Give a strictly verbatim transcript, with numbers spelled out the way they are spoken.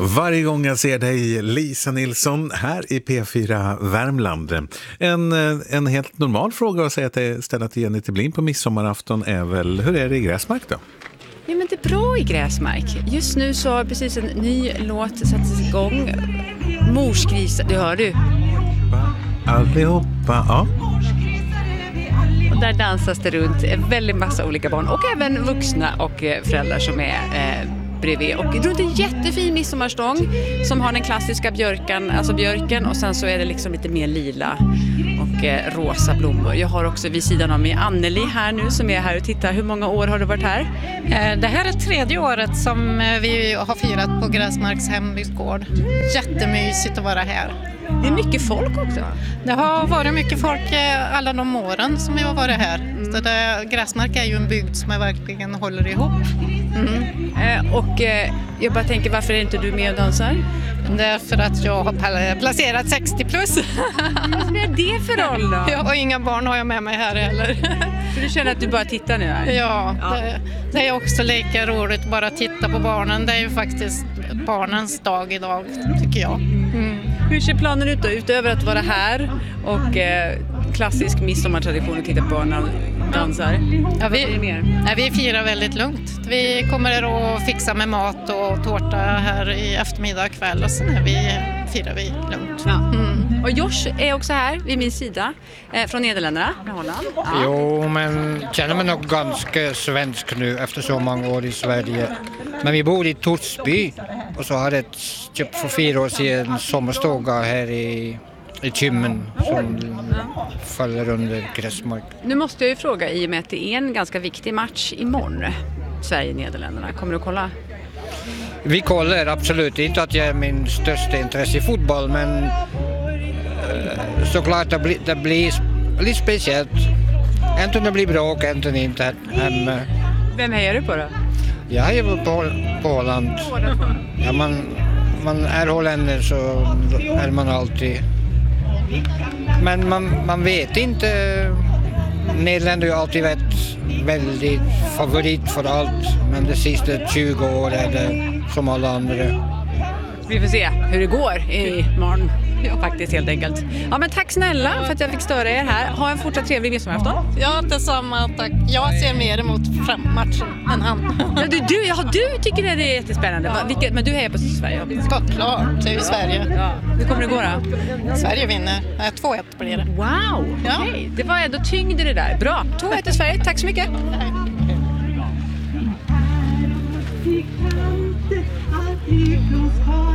Varje gång jag ser dig, Lisa Nilsson, här i P fyra Värmland. En, en helt normal fråga att säga till, ställa till Jenny Tiblin på midsommarafton är väl, hur är det i Gräsmark då? Ja, men det är bra i Gräsmark. Just nu så har precis en ny låt satts igång. Morsgrisar, det hör du. Allihopa, ja. Och där dansas det runt en väldigt massa olika barn och även vuxna och föräldrar som är eh, bredvid. Och runt en jättefin midsommarstång som har den klassiska björkan, alltså björken, och sen så är det liksom lite mer lila och eh, rosa blommor. Jag har också vid sidan av mig Anneli här nu som är här och tittar. Hur många år har du varit här? Eh, det här är tredje året som eh, vi har firat på Gräsmarks hembygdsgård. Jättemysigt att vara här. Det är mycket folk också. Det har varit mycket folk eh, alla de åren som vi har varit här. Mm. Så det, Gräsmark är ju en bygd som verkligen håller ihop. Mm. Eh, och eh, jag bara tänker, varför är inte du med och dansar? Det är för att jag har placerat sextio plus. Vad är det för roll då? Ja, och inga barn har jag med mig här heller. Så du känner att du bara tittar nu här? Ja, ja. Det, det är också lika roligt bara att titta på barnen. Det är ju faktiskt barnens dag idag, tycker jag. Mm. Hur ser planen ut då? Utöver att vara här och eh, klassisk midsommartradition att titta på barnen dansar. Ja, vi, nej, vi firar väldigt lugnt. Vi kommer att fixa med mat och tårta här i eftermiddag och kväll och sen är vi, firar vi lugnt. Ja. Mm. Och Josh är också här vid min sida eh, från Nederländerna, från Holland. Ja. Jo, men känner mig nog ganska svensk nu efter så många år i Sverige. Men vi bor i Torsby och så hade ett typ för fyra år sedan sommarstuga här i i Kymmen som faller under Gräsmark. Nu måste jag ju fråga, i och med att det är en ganska viktig match imorgon, Sverige-Nederländerna. Kommer du att kolla? Vi kollar, absolut. Inte att jag är min största intresse i fotboll, men uh, såklart det blir, det blir lite speciellt. Äntligen det blir bråk, äntligen inte hemma. Vem hejar du på då? Jag hejar på, på Holland. Ja, man, man är holländer så är man alltid. Men man, man vet inte. Nederländerna har ju alltid varit väldigt favorit för allt. Men de sista tjugo år är det som alla andra. Vi får se hur det går imorgon. Ja, faktiskt helt enkelt. Ja, men tack snälla för att jag fick störa er här. Ha en fortsatt trevlig midsommarafton. Ja, detsamma. Tack. Jag ser mer emot matchen än han. Ja, du, du, ja, du tycker det är jättespännande. Ja. Vilket, men du hejar på Sverige? Självklart, det är ju Sverige. Ja. Hur kommer det gå då? Sverige vinner. två ett blir det. Wow, ja. Okay. Det var ändå tyngd det där. Bra, två ett till Sverige. Tack så mycket. Vi kan inte alltid